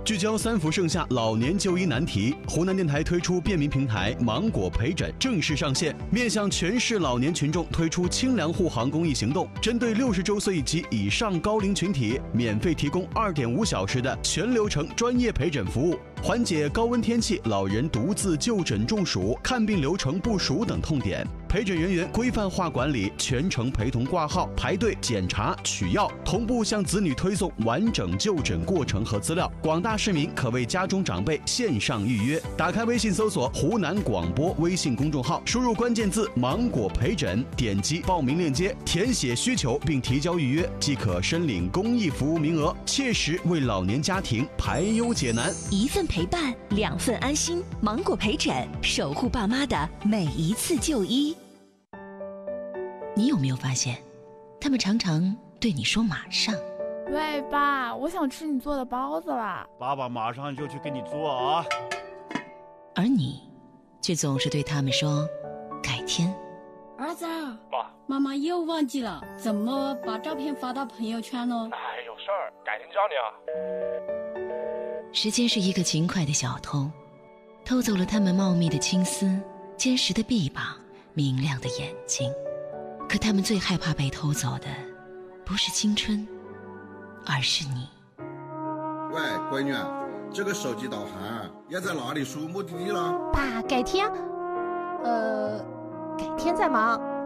聚焦三伏盛夏老年就医难题，湖南电台推出便民平台芒果陪诊正式上线，面向全市老年群众推出清凉护航公益行动，针对60周岁及以上高龄群体，免费提供2.5小时的全流程专业陪诊服务，缓解高温天气老人独自就诊中暑、看病流程不熟等痛点。陪诊人员规范化管理，全程陪同挂号、排队检查、取药，同步向子女推送完整就诊过程和资料。广大市民可为家中长辈线上预约。打开微信搜索湖南广播微信公众号，输入关键字芒果陪诊，点击报名链接，填写需求并提交预约，即可申领公益服务名额，切实为老年家庭排忧解难。 一份陪伴，2份安心。芒果陪诊，守护爸妈的每一次就医。你有没有发现，他们常常对你说马上。 喂，爸，我想吃你做的包子啦。 爸爸马上就去给你做啊。 而你却总是对他们说改天。 儿子， 爸， 妈妈又忘记了怎么把照片发到朋友圈了。 有事儿，改天教你啊。 时间是一个勤快的小偷，偷走了他们茂密的青丝、坚实的臂膀、明亮的眼睛。可他们最害怕被偷走的不是青春，而是你。 喂，闺女，这个手机导航要在哪里输目的地了？ 爸，改天再忙。